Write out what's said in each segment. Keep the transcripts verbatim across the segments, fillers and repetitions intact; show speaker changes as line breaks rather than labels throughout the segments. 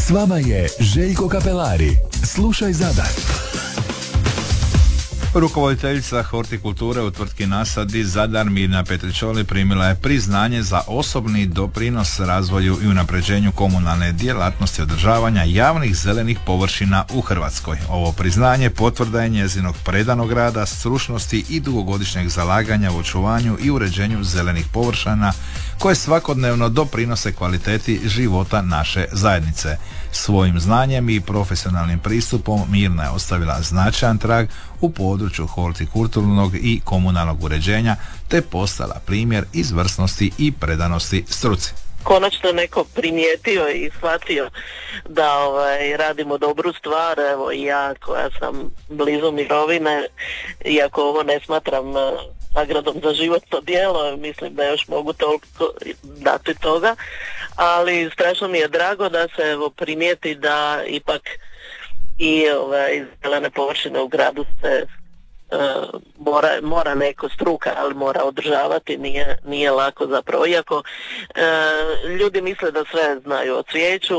S vama je Željko Kapelari. Slušaj Zadar.
Rukovoditeljica hortikulture u tvrtki Nasadi Zadar Mirna Petričoli primila je priznanje za osobni doprinos razvoju i unapređenju komunalne djelatnosti održavanja javnih zelenih površina u Hrvatskoj. Ovo priznanje potvrda je njezinog predanog rada, stručnosti i dugogodišnjeg zalaganja u očuvanju i uređenju zelenih površina koje svakodnevno doprinose kvaliteti života naše zajednice. Svojim znanjem i profesionalnim pristupom Mirna je ostavila značajan trag u području hortikulturnog i komunalnog uređenja te postala primjer izvrsnosti i predanosti struci.
Konačno neko primijetio i shvatio da ovaj, radimo dobru stvar. Evo i ja koja sam blizu mirovine, iako ovo ne smatram nagradom za životno djelo, mislim da još mogu toliko dati toga, ali strašno mi je drago da se evo primijeti da ipak i ovaj, zelene površine u gradu se uh, mora, mora neko struka, ali mora održavati, nije, nije lako zapravo. Iako uh, ljudi misle da sve znaju o cvijeću,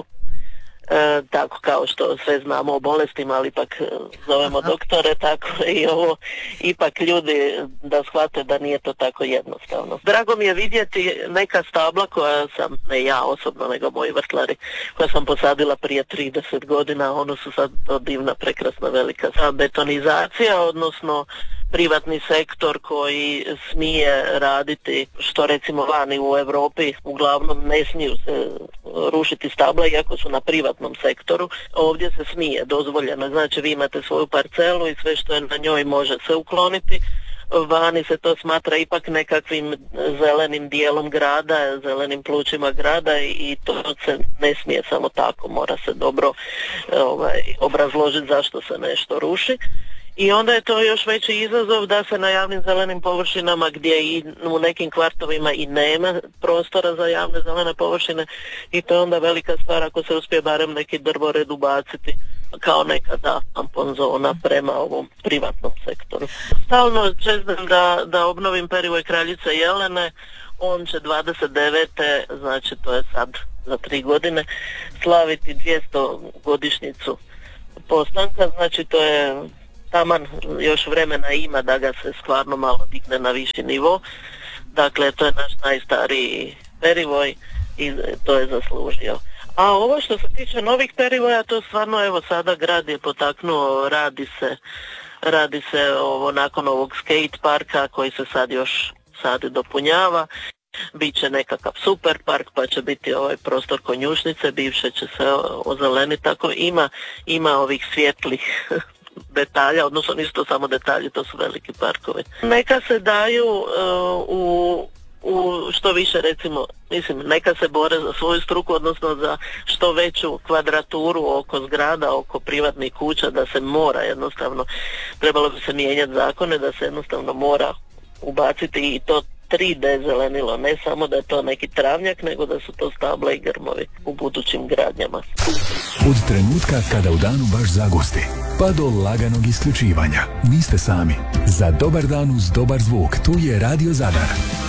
E, tako kao što sve znamo o bolestima, ali ipak zovemo doktore, tako i ovo, ipak ljudi da shvate da nije to tako jednostavno. Drago mi je vidjeti neka stabla koja sam, ne ja osobno, nego moji vrtlari, koja sam posadila prije trideset godina, ono su sad divna, prekrasna, velika. Sa betonizacija, odnosno privatni sektor koji smije raditi, što recimo vani u Europi uglavnom ne smiju se rušiti stabla iako su na privatnom sektoru. Ovdje se smije, dozvoljeno, znači vi imate svoju parcelu i sve što je na njoj može se ukloniti. Vani se to smatra ipak nekakvim zelenim dijelom grada, zelenim plućima grada i to se ne smije samo tako, mora se dobro ovaj, obrazložiti zašto se nešto ruši. I onda je to još veći izazov da se na javnim zelenim površinama gdje i u nekim kvartovima i nema prostora za javne zelene površine i to je onda velika stvar ako se uspije barem neki drvored ubaciti kao nekada tampon zona prema ovom privatnom sektoru. Stalno čezam da, da obnovim Perivoj kraljice jelene, on će dvadeset devete znači to je sad za tri godine, slaviti dvjesto godišnjicu postanka, znači to je taman još vremena ima da ga se stvarno malo digne na viši nivo. Dakle, to je naš najstariji Perivoj i to je zaslužio. A ovo što se tiče novih Perivoja, to stvarno evo sada grad je potaknuo, radi se, radi se ovo nakon ovog skate parka koji se sad još sad dopunjava. Biće nekakav super park, pa će biti ovaj prostor konjušnice, bivše će se ozeleniti, tako ima, ima ovih svjetlih detalja, odnosno nisu to samo detalji, to su veliki parkovi. Neka se daju uh, u, u što više recimo, mislim, neka se bore za svoju struku, odnosno za što veću kvadraturu oko zgrada, oko privatnih kuća, da se mora jednostavno, trebalo bi se mijenjati zakone, da se jednostavno mora ubaciti i to tri D zelenilo, ne samo da je to neki travnjak, nego da su to stabla i grmovi u budućim gradnjama.
Od trenutka kada u danu baš zagusti, pa do laganog isključivanja, niste sami. Za dobar dan uz dobar zvuk, tu je Radio Zadar.